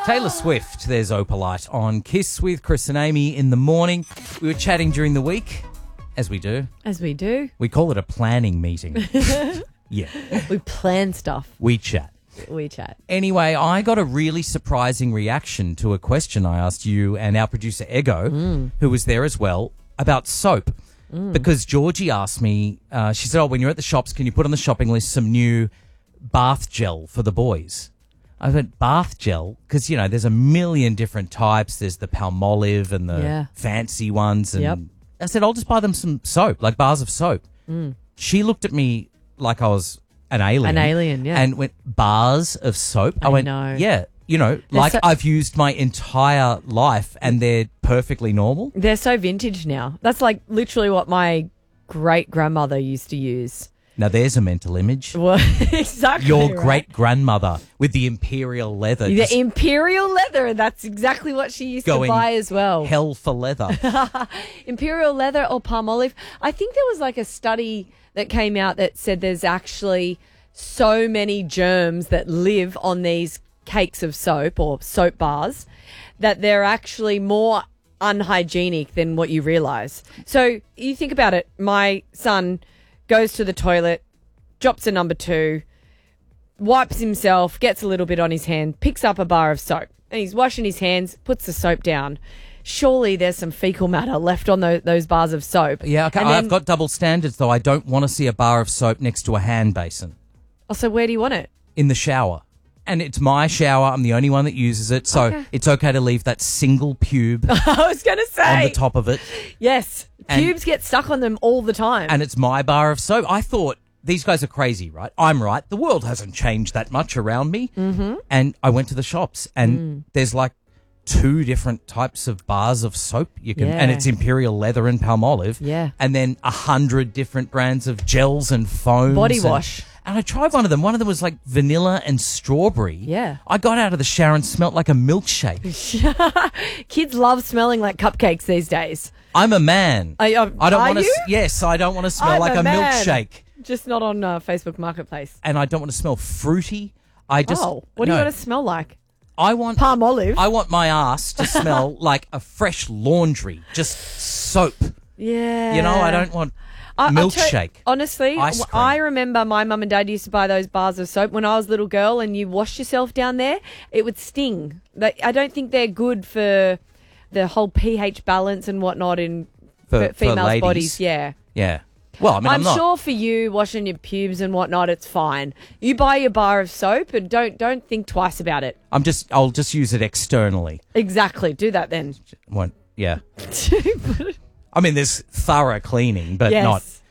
Taylor Swift, there's Opalite on Kiss with Chris and Amy in the morning. We were chatting during the week, as we do. As we do. We call it a planning meeting. Yeah. We plan stuff. We chat. We chat. Anyway, I got a really surprising reaction to a question I asked you and our producer Ego, who was there as well, about soap. Because Georgie asked me, she said, when you're at the shops, can you put on the shopping list some new bath gel for the boys? I went, bath gel? Because, there's a million different types. There's the Palmolive and the fancy ones. And I said, I'll just buy them some soap, like bars of soap. She looked at me like I was an alien. An alien, yeah. And went, bars of soap? I went, know. yeah. I've used my entire life and they're perfectly normal. They're so vintage now. That's like literally what my great-grandmother used to use. Now, there's a mental image. Well, exactly. Your right? great-grandmother with the imperial leather. The imperial leather. That's exactly what she used to buy as well. Hell for leather. Imperial leather or Palmolive. I think there was like a study that came out that said there's actually so many germs that live on these cakes of soap or soap bars that they're actually more unhygienic than what you realise. So you think about it. My son goes to the toilet, drops a number 2, wipes himself, gets a little bit on his hand, picks up a bar of soap, and he's washing his hands, puts the soap down. Surely there's some fecal matter left on those bars of soap. Yeah, okay. I've got double standards, though. I don't want to see a bar of soap next to a hand basin. Oh, so where do you want it? In the shower. And it's my shower. I'm the only one that uses it. So It's okay to leave that single pube I was going to say. on the top of it. Yes. Pubes get stuck on them all the time. And it's my bar of soap. I thought, these guys are crazy, right? I'm right. The world hasn't changed that much around me. Mm-hmm. And I went to the shops and there's like 2 different types of bars of soap you can, and it's Imperial Leather and Palmolive. Yeah. And then 100 different brands of gels and foams. Body wash. And I tried one of them. One of them was like vanilla and strawberry. Yeah. I got out of the shower and smelt like a milkshake. Kids love smelling like cupcakes these days. I'm a man. I don't want to. You? Yes, I don't want to smell like a milkshake. Just not on Facebook Marketplace. And I don't want to smell fruity. What do you want to smell like? I want Palmolive. I want my ass to smell like a fresh laundry, just soap. Yeah. I don't want milkshake. Honestly, ice cream. I remember my mum and dad used to buy those bars of soap when I was a little girl, and you washed yourself down there, it would sting. I don't think they're good for the whole pH balance and whatnot in females' bodies. Yeah. Yeah. Well, I mean, I'm not sure for you washing your pubes and whatnot, it's fine. You buy your bar of soap and don't think twice about it. I'll just use it externally. Exactly. Do that then. Yeah. I mean, there's thorough cleaning, but not